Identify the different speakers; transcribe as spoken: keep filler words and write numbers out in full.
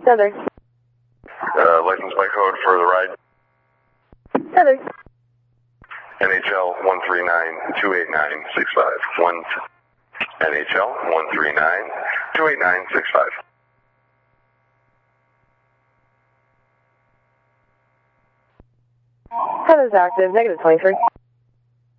Speaker 1: Heather.
Speaker 2: Uh, license plate code for the ride.
Speaker 1: Heather.
Speaker 2: N H L one three nine two eight nine six five. One N H L one three nine two eight nine six five.
Speaker 1: Heather's active, negative twenty-three.